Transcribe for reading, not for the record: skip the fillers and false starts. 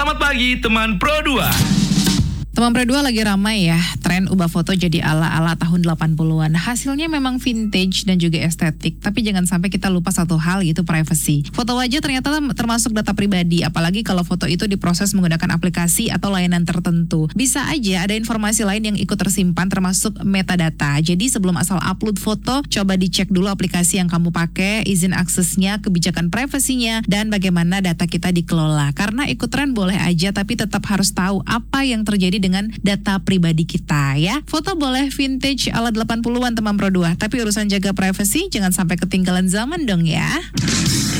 Selamat pagi teman Pro 2. Teman Pro 2 lagi ramai ya, tren ubah foto jadi ala-ala tahun 80-an. Hasilnya memang vintage dan juga estetik, tapi jangan sampai kita lupa satu hal, yaitu privacy. Foto wajah ternyata termasuk data pribadi, apalagi kalau foto itu diproses menggunakan aplikasi atau layanan tertentu. Bisa aja ada informasi lain yang ikut tersimpan termasuk metadata. Jadi sebelum asal upload foto, coba dicek dulu aplikasi yang kamu pakai, izin aksesnya, kebijakan privasinya, dan bagaimana data kita dikelola. Karena ikut tren boleh aja, tapi tetap harus tahu apa yang terjadi dengan data pribadi kita ya. Foto boleh vintage ala 80-an teman Pro 2, tapi urusan jaga privasi jangan sampai ketinggalan zaman dong ya.